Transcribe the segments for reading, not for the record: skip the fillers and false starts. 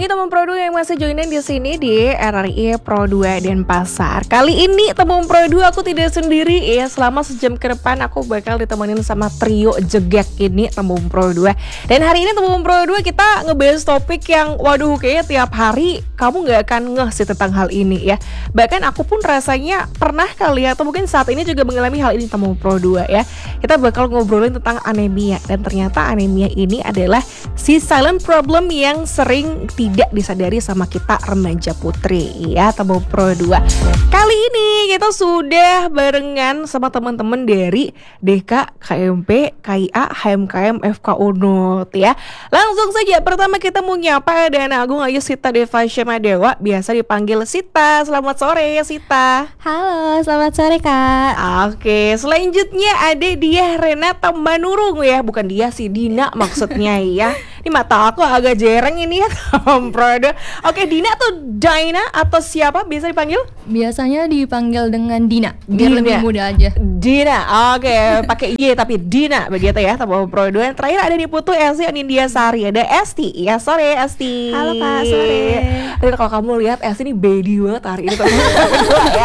lagi teman Pro 2 yang masih joinin di sini di RRI Pro 2 Denpasar. Kali ini teman Pro 2 aku tidak sendiri ya. Selama sejam ke depan aku bakal ditemenin sama trio jegek ini teman Pro 2. Dan hari ini teman Pro 2 kita ngebahas topik yang waduh kayaknya tiap hari kamu gak akan ngeh sih tentang hal ini ya. Bahkan aku pun rasanya pernah kali atau mungkin saat ini juga mengalami hal ini teman Pro 2 ya. Kita bakal ngobrolin tentang anemia. Dan ternyata anemia ini adalah si silent problem yang sering tidak disadari sama kita remaja putri ya teman Pro 2. Kali ini kita sudah barengan sama teman-teman dari DK, KMP, KIA, HMKM, FK Unut ya. Langsung saja pertama kita mau nyapa dan Agung Ayu Sita Devasya Madewa, biasa dipanggil Sita. Selamat sore Sita. Halo, selamat sore Kak. Oke, selanjutnya ada dia Renata Manurung ya. Bukan dia sih, Dina maksudnya ya. Ini mata aku agak jereng ini ya Prodo. Oke, Dina atau Dina atau siapa biasa dipanggil? Biasanya dipanggil dengan Dina, biar Dina. lebih mudah aja. Dina, oke, pakai Y tapi Dina begitu ya teman Prodo. Yang terakhir ada di Putu Esti Anindya Sari, ada Esti. Ya sore Esti. Halo Kak, sore. Dan kalau kamu lihat Esti ini baby banget hari ini teman ya.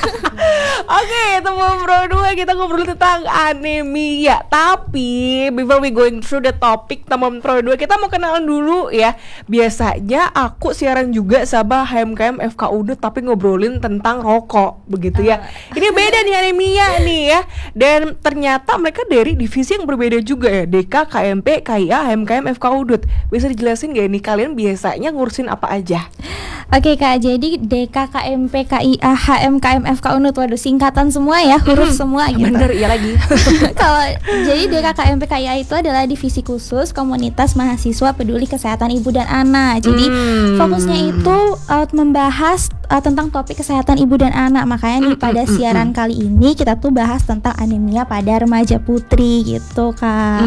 Oke, teman Pro 2 kita ngobrol tentang anemia. Tapi before we going through the topic teman Pro 2, kita mau kenalan dulu ya. Biasanya aku siaran juga sama HMKM FK Unut tapi ngobrolin tentang rokok begitu ya. Ini beda nih anemia nih ya. Dan ternyata mereka dari divisi yang berbeda juga ya. DK, KMP, KIA, HMKM FK Unut. Bisa dijelasin gak nih kalian biasanya ngurusin apa aja? Oke Kak, jadi DK, KMP, KIA, HMKM, FK Unut. Waduh, singkatan semua ya, huruf semua gitu. Bener, iya lagi. Kalau jadi DK, KMP, KIA itu adalah divisi khusus komunitas mahasiswa peduli kesehatan ibu dan anak. Jadi fokusnya itu membahas tentang topik kesehatan ibu dan anak. Makanya nih pada siaran kali ini kita tuh bahas tentang anemia pada remaja putri gitu Kak.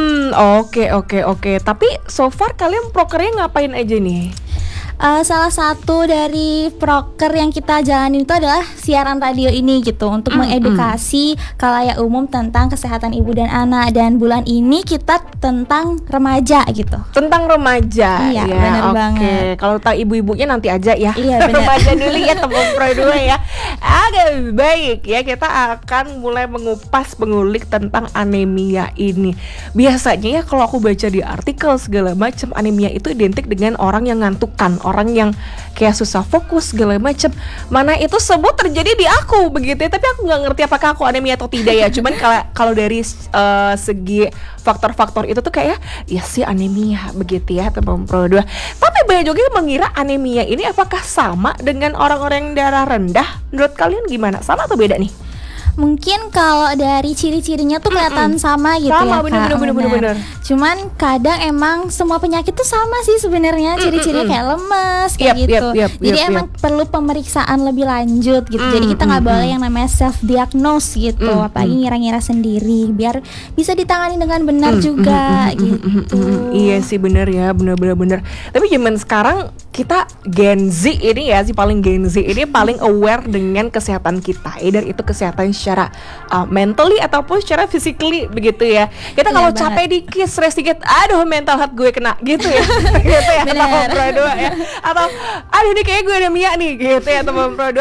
Oke. Tapi so far kalian prokernya ngapain aja nih? Salah satu dari proker yang kita jalanin itu adalah siaran radio ini gitu untuk mengedukasi khalayak umum tentang kesehatan ibu dan anak. Dan bulan ini kita tentang remaja gitu. Tentang remaja. Iya, ya, benar banget. Kalau tahu ibu-ibunya nanti aja ya. Iya, benar. Remaja dulu ya teman Pro 2 ya. Oke, baik ya, kita akan mulai mengulik tentang anemia ini. Biasanya ya kalau aku baca di artikel segala macam, anemia itu identik dengan orang yang ngantukan, orang yang kayak susah fokus segala macam. Mana itu semua terjadi di aku begitu ya. Tapi aku nggak ngerti apakah aku anemia atau tidak ya. Cuman kalau dari segi faktor-faktor itu tuh kayak ya sih anemia begitu ya teman Pro 2. Tapi banyak juga yang mengira anemia ini apakah sama dengan orang-orang yang darah rendah. Menurut kalian gimana? Sama atau beda nih? Mungkin kalau dari ciri-cirinya tuh kelihatan sama gitu sama, ya Kak. Bener. Cuman kadang emang semua penyakit tuh sama sih sebenarnya, ciri-cirinya kayak lemes kayak gitu. Jadi emang perlu pemeriksaan lebih lanjut gitu. Jadi kita nggak boleh yang namanya self diagnose gitu, apalagi ngira-ngira sendiri, biar bisa ditangani dengan benar juga gitu. Iya sih bener ya, bener. Tapi zaman sekarang kita Gen Z ini ya, si paling Gen Z ini paling aware dengan kesehatan kita, either itu kesehatan secara mentally ataupun secara physically begitu ya. Kita kalau capek dikit, stres dikit, aduh mental health gue kena gitu ya. Gitu ya teman Pro 2 ya. Atau aduh ini kayak gue anemia nih gitu ya teman Pro 2.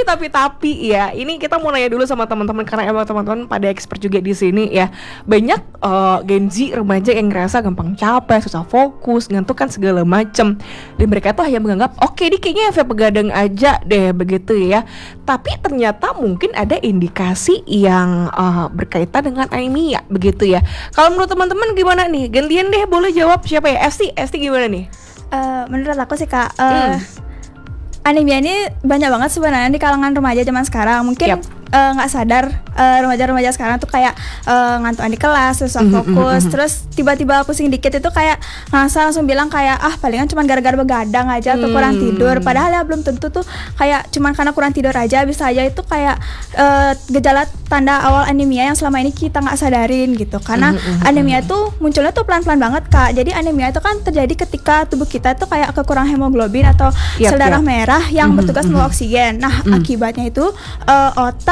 Tapi ya, ini kita mau nanya dulu sama teman-teman karena emang teman-teman pada expert juga di sini ya. Banyak Gen Z remaja yang ngerasa gampang capek, susah fokus, ngantuk kan segala macem. Dan mereka tuh hanya menganggap oke, ini kayaknya efek begadang aja deh begitu ya. Tapi ternyata mungkin ada indikasi yang berkaitan dengan anemia begitu ya. Kalau menurut teman-teman gimana nih? Gantian deh, boleh jawab siapa ya? Esti gimana nih? Menurut aku sih Kak, anemia ini banyak banget sebenarnya di kalangan remaja zaman sekarang. Mungkin nggak sadar remaja-remaja sekarang tuh kayak ngantukan di kelas, susah fokus, terus tiba-tiba pusing dikit itu kayak langsung bilang kayak palingan cuma gara-gara begadang aja atau kurang tidur. Padahal ya belum tentu tuh kayak cuma karena kurang tidur aja, bisa aja itu kayak gejala tanda awal anemia yang selama ini kita nggak sadarin gitu. Karena anemia tuh munculnya tuh pelan-pelan banget Kak. Jadi anemia itu kan terjadi ketika tubuh kita tuh kayak kekurangan hemoglobin atau sel darah merah yang bertugas membawa oksigen. Nah akibatnya itu otak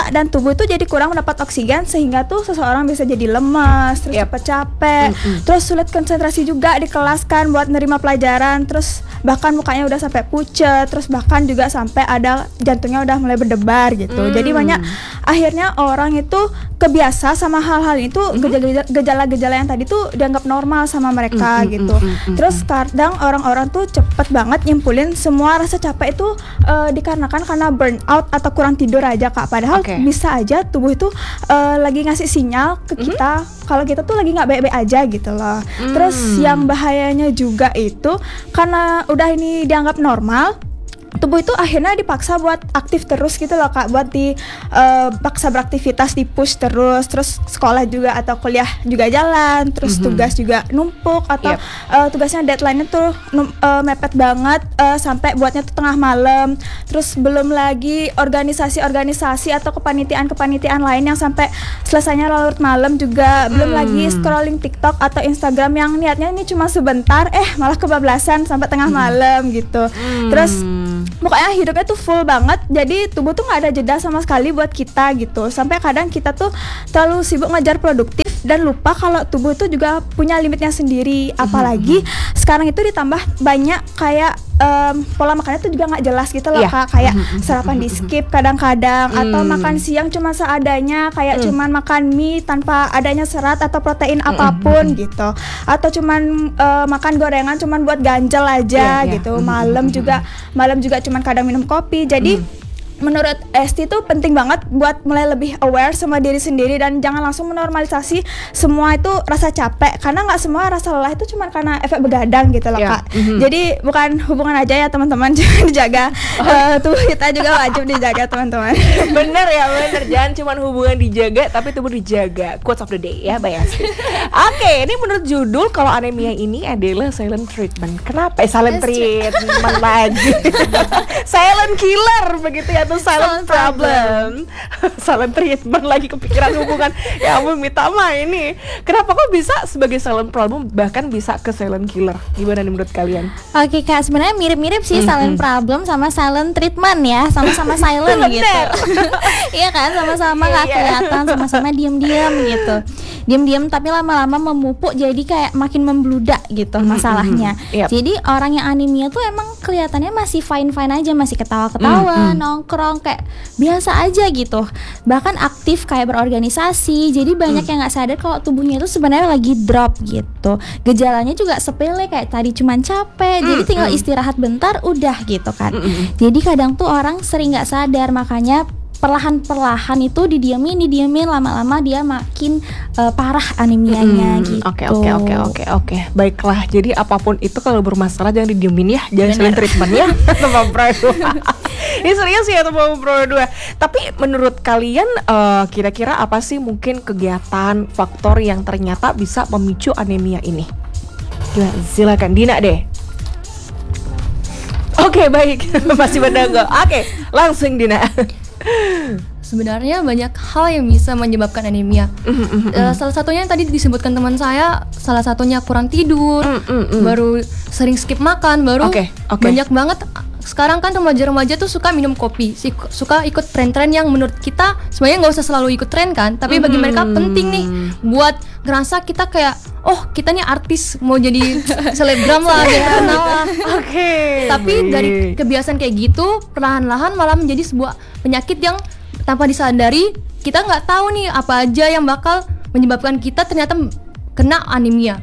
juga, dan tubuh itu jadi kurang mendapat oksigen sehingga tuh seseorang bisa jadi lemas, terus cepat capek, terus sulit konsentrasi juga di kelas kan buat nerima pelajaran, terus bahkan mukanya udah sampai pucet, terus bahkan juga sampai ada jantungnya udah mulai berdebar gitu. Jadi banyak akhirnya orang itu kebiasa sama hal-hal itu, gejala-gejala yang tadi tuh dianggap normal sama mereka gitu. Terus kadang orang-orang tuh cepet banget nyimpulin semua rasa capek itu dikarenakan karena burnout atau kurang tidur aja Kak. Padahal bisa aja tubuh itu lagi ngasih sinyal ke kita kalau kita tuh lagi nggak baik-baik aja gitu loh. Terus yang bahayanya juga itu karena udah ini dianggap normal, tubuh itu akhirnya dipaksa buat aktif terus gitu loh Kak, buat dipaksa beraktivitas, dipush terus sekolah juga atau kuliah juga jalan, terus tugas juga numpuk atau tugasnya deadline-nya tuh mepet banget, sampai buatnya tuh tengah malam. Terus belum lagi organisasi atau kepanitiaan lain yang sampai selesainya larut malam juga. Belum lagi scrolling TikTok atau Instagram yang niatnya ini cuma sebentar, malah kebablasan sampai tengah malam gitu. Terus pokoknya hidupnya tuh full banget, jadi tubuh tuh nggak ada jeda sama sekali buat kita gitu. Sampai kadang kita tuh terlalu sibuk ngejar produktif dan lupa kalau tubuh itu juga punya limitnya sendiri. Apalagi sekarang itu ditambah banyak kayak pola makannya tuh juga nggak jelas gitu loh Kak. Kayak sarapan di skip kadang-kadang, atau makan siang cuma seadanya, kayak cuman makan mie tanpa adanya serat atau protein apapun gitu, atau cuman makan gorengan cuman buat ganjel aja gitu. Malam juga cuman kadang minum kopi. Jadi menurut Esti tuh penting banget buat mulai lebih aware sama diri sendiri dan jangan langsung menormalisasi semua itu rasa capek, karena nggak semua rasa lelah itu cuma karena efek begadang gitu loh Kak. Jadi bukan hubungan aja ya teman-teman, jangan dijaga tubuh kita juga wajib dijaga teman-teman. Bener, jangan cuma hubungan dijaga tapi tubuh dijaga. Quotes of the day ya Mbak Esti. Oke, ini menurut judul kalau anemia ini adalah silent treatment. Kenapa? Silent treatment lagi. Silent killer begitu ya, atau silent problem. Silent treatment lagi, kepikiran hubungan. Ya ampun, Mitama ini. Kenapa kok bisa sebagai silent problem bahkan bisa ke silent killer? Gimana nih menurut kalian? Oke Kak, sebenarnya mirip-mirip sih silent problem sama silent treatment ya, sama-sama silent gitu. Iya kan, sama-sama nggak kelihatan, sama-sama diam-diam gitu. Diam-diam tapi lama-lama memupuk, jadi kayak makin membludak gitu masalahnya. Jadi orang yang anemia tuh emang kelihatannya masih fine-fine aja, masih ketawa-ketawa, nongkrong kayak biasa aja gitu. Bahkan aktif kayak berorganisasi. Jadi banyak yang nggak sadar kalau tubuhnya itu sebenarnya lagi drop gitu. Gejalanya juga sepele kayak tadi cuman capek. Jadi tinggal istirahat bentar udah gitu kan. Jadi kadang tuh orang sering nggak sadar, makanya perlahan-perlahan itu didiamin lama-lama dia makin parah anemianya gitu. Oke. Baiklah, jadi apapun itu kalau bermasalah jangan didiemin ya, jangan silent treatment ya. Teman Pro 2. Ini serius ya Teman Pro 2. Tapi menurut kalian kira-kira apa sih mungkin kegiatan faktor yang ternyata bisa memicu anemia ini? Silakan Dina deh. Oke, baik. Masih mendengar. Oke, langsung Dina. Sebenarnya banyak hal yang bisa menyebabkan anemia. Salah satunya yang tadi disebutkan teman saya, salah satunya kurang tidur, baru sering skip makan, baru banyak banget. Sekarang kan remaja-remaja tuh suka minum kopi, suka ikut tren-tren yang menurut kita sebenarnya nggak usah selalu ikut tren kan, tapi bagi mereka penting nih buat ngerasa kita kayak, oh kita nih artis, mau jadi selebgram lah, biar kenal lah. Tapi dari kebiasaan kayak gitu, perlahan-lahan malah menjadi sebuah penyakit yang tanpa disadari kita nggak tahu nih apa aja yang bakal menyebabkan kita ternyata kena anemia.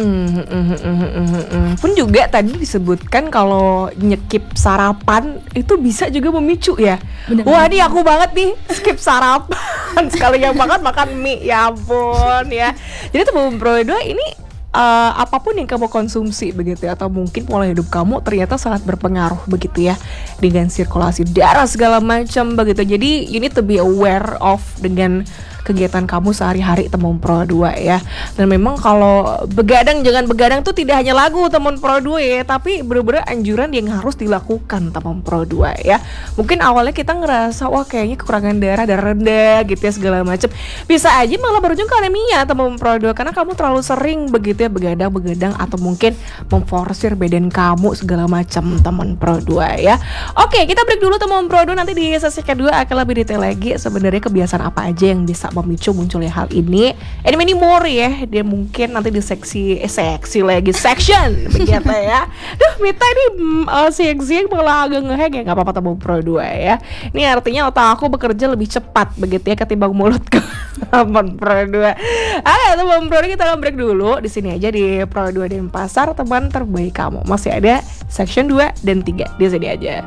Pun juga tadi disebutkan kalau nyekip sarapan itu bisa juga memicu ya. Wah, ini aku banget nih skip sarapan. Sekali yang makan mie, ya ampun ya. Jadi Teman Pro 2 ini apapun yang kamu konsumsi begitu ya, atau mungkin pola hidup kamu ternyata sangat berpengaruh begitu ya dengan sirkulasi darah segala macam begitu. Jadi you need to be aware of dengan kegiatan kamu sehari-hari teman Pro 2 ya. Dan memang kalau begadang jangan begadang tuh tidak hanya lagu teman Pro 2 ya, tapi bener-bener anjuran yang harus dilakukan teman Pro 2 ya. Mungkin awalnya kita ngerasa wah kayaknya kekurangan darah rendah gitu ya segala macam. Bisa aja malah berujung ke anemia teman Pro 2 karena kamu terlalu sering begitu ya begadang atau mungkin memforsir badan kamu segala macam teman Pro 2 ya. Oke, kita break dulu teman Pro 2, nanti di sesi kedua akan lebih detail lagi sebenarnya kebiasaan apa aja yang bisa memicu munculnya hal ini. And many more ya. Dia mungkin nanti di section begitu ya. Duh, Mita ini siang-siang malah agak ngeheng ya. Gak apa-apa teman Pro 2 ya. Ini artinya otak aku bekerja lebih cepat begitu ya ketimbang mulutku teman Pro 2. Oke teman Pro 2, kita akan break dulu di sini aja di Pro 2 Denpasar, teman terbaik kamu. Masih ada section 2 dan 3 di sini aja.